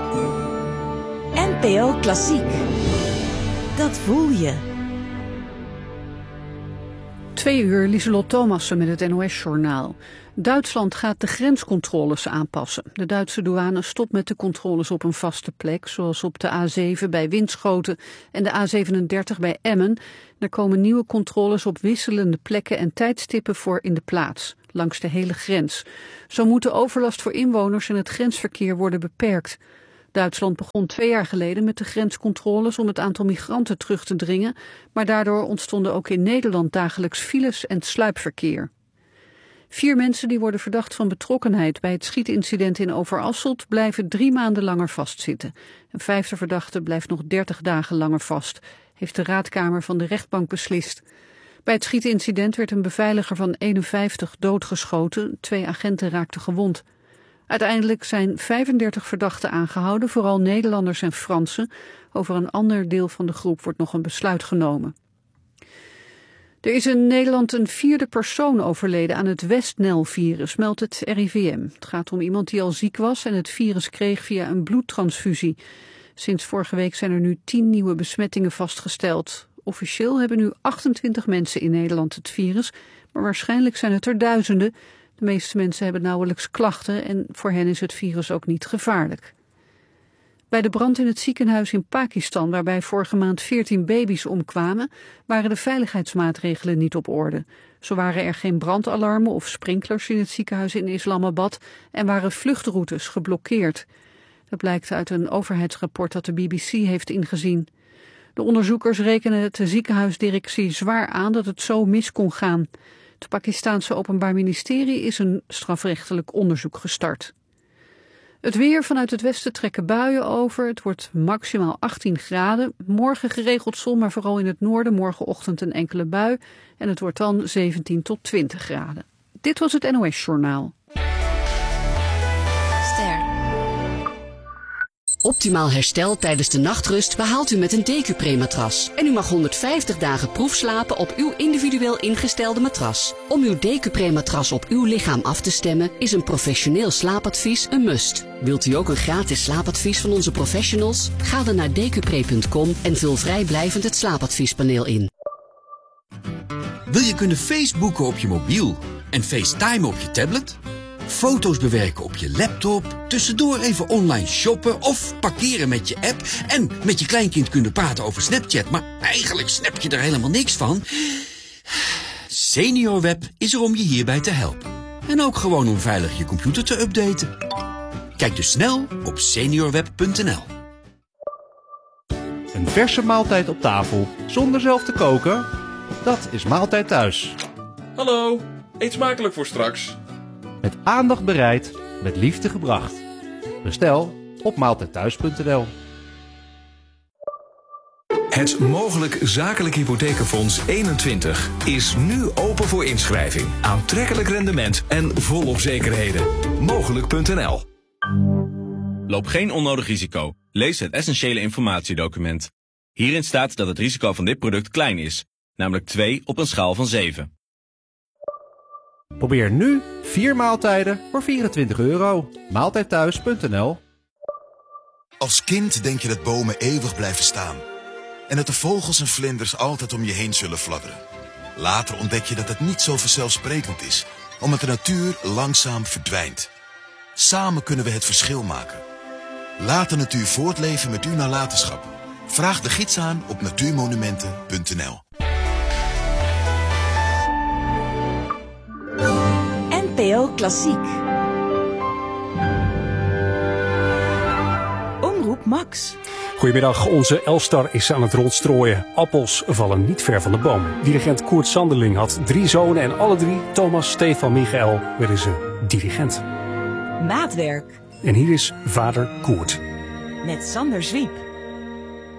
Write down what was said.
NPO Klassiek. Dat voel je. 2 uur, Lieselot Thomassen met het NOS-journaal. Duitsland gaat de grenscontroles aanpassen. De Duitse douane stopt met de controles op een vaste plek, zoals op de A7 bij Winschoten en de A37 bij Emmen. Er komen nieuwe controles op wisselende plekken en tijdstippen voor in de plaats, langs de hele grens. Zo moet de overlast voor inwoners en het grensverkeer worden beperkt. Duitsland begon 2 jaar geleden met de grenscontroles om het aantal migranten terug te dringen, maar daardoor ontstonden ook in Nederland dagelijks files en sluipverkeer. 4 mensen die worden verdacht van betrokkenheid bij het schietincident in Overasselt blijven 3 maanden langer vastzitten. Een 5e verdachte blijft nog 30 dagen langer vast, heeft de raadkamer van de rechtbank beslist. Bij het schietincident werd een beveiliger van 51 doodgeschoten, 2 agenten raakten gewond. Uiteindelijk zijn 35 verdachten aangehouden, vooral Nederlanders en Fransen. Over een ander deel van de groep wordt nog een besluit genomen. Er is in Nederland een 4e persoon overleden aan het Westnel-virus, meldt het RIVM. Het gaat om iemand die al ziek was en het virus kreeg via een bloedtransfusie. Sinds vorige week zijn er nu 10 nieuwe besmettingen vastgesteld. Officieel hebben nu 28 mensen in Nederland het virus, maar waarschijnlijk zijn het er duizenden. De meeste mensen hebben nauwelijks klachten en voor hen is het virus ook niet gevaarlijk. Bij de brand in het ziekenhuis in Pakistan, waarbij vorige maand 14 baby's omkwamen, waren de veiligheidsmaatregelen niet op orde. Zo waren er geen brandalarmen of sprinklers in het ziekenhuis in Islamabad en waren vluchtroutes geblokkeerd. Dat blijkt uit een overheidsrapport dat de BBC heeft ingezien. De onderzoekers rekenen het de ziekenhuisdirectie zwaar aan dat het zo mis kon gaan. Het Pakistaanse Openbaar Ministerie is een strafrechtelijk onderzoek gestart. Het weer: vanuit het westen trekken buien over. Het wordt maximaal 18 graden. Morgen geregeld zon, maar vooral in het noorden morgenochtend een enkele bui. En het wordt dan 17 tot 20 graden. Dit was het NOS-journaal. Optimaal herstel tijdens de nachtrust behaalt u met een Decupré-matras. En u mag 150 dagen proefslapen op uw individueel ingestelde matras. Om uw Decupré-matras op uw lichaam af te stemmen is een professioneel slaapadvies een must. Wilt u ook een gratis slaapadvies van onze professionals? Ga dan naar decupré.com en vul vrijblijvend het slaapadviespaneel in. Wil je kunnen Facebooken op je mobiel en FaceTime op je tablet? Foto's bewerken op je laptop, tussendoor even online shoppen of parkeren met je app en met je kleinkind kunnen praten over Snapchat, maar eigenlijk snap je er helemaal niks van? SeniorWeb is er om je hierbij te helpen. En ook gewoon om veilig je computer te updaten. Kijk dus snel op seniorweb.nl. Een verse maaltijd op tafel zonder zelf te koken? Dat is Maaltijd Thuis. Hallo, eet smakelijk voor straks. Met aandacht bereid, met liefde gebracht. Bestel op maaltijdthuis.nl. Het Mogelijk Zakelijk Hypothekenfonds 21 is nu open voor inschrijving. Aantrekkelijk rendement en volop zekerheden. Mogelijk.nl. Loop geen onnodig risico. Lees het essentiële informatiedocument. Hierin staat dat het risico van dit product klein is, namelijk 2 op een schaal van 7. Probeer nu 4 maaltijden voor €24. Maaltijdthuis.nl. Als kind denk je dat bomen eeuwig blijven staan. En dat de vogels en vlinders altijd om je heen zullen fladderen. Later ontdek je dat het niet zo vanzelfsprekend is, omdat de natuur langzaam verdwijnt. Samen kunnen we het verschil maken. Laat de natuur voortleven met uw nalatenschap. Vraag de gids aan op natuurmonumenten.nl. NPO Klassiek. Omroep Max. Goedemiddag, onze Elstar is aan het rondstrooien. Appels vallen niet ver van de boom. Dirigent Koert Sanderling had 3 zonen en alle 3, Thomas, Stefan, Michael, werden ze dirigent. Maatwerk. En hier is vader Koert. Met Sander Zwiep.